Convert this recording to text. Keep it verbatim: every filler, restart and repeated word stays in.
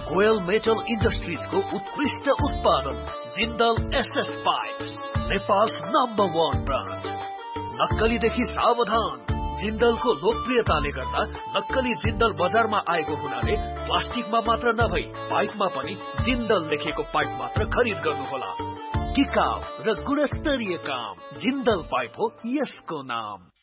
Goyal metal इन्डस्ट्रिजको उत्कृष्ट उत्पादन Jindal SS pipe, Nepal number one brand. नक्कलीदेखि सावधान। जिन्दलको लोकप्रियताले गर्दा नक्कली जिन्दल बजारमा आएको हुनाले प्लास्टिकमा मात्र नभई पाइपमा पनि जिन्दल लेखेको पाइप मात्र खरिद गर्नुहोला। टिकाउ र गुणस्तरीय काम जिन्दल पाइप हो यसको नाम।